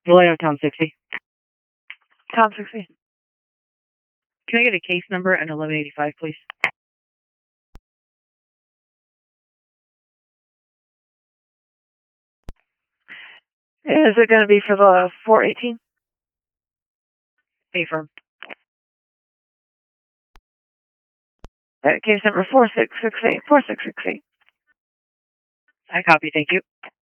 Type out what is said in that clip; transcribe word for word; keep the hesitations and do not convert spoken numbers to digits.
Vallejo, Tom sixty. Tom sixty. Can I get a case number and eleven eighty-five, please? Is it going to be for the four eighteen? Affirm. Uh, case number four six six eight, four six six eight. I copy, thank you.